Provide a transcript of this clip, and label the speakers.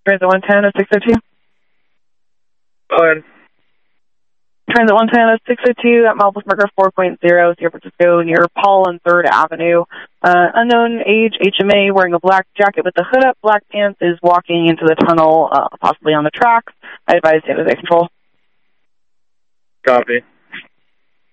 Speaker 1: Transit 110 at 602.
Speaker 2: Go ahead.
Speaker 1: Transit 110 at 602 at milepost marker 4.0, San Francisco, near Paul and 3rd Avenue. Unknown age, HMA, wearing a black jacket with the hood up, black pants, is walking into the tunnel, possibly on the tracks. I advise San Jose Control.
Speaker 2: Copy.